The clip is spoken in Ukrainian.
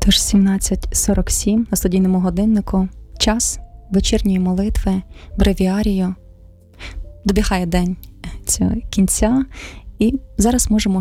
Тож 17:47 на студійному годиннику, час вечірньої молитви, бревіарію. Добігає день цього кінця, і зараз можемо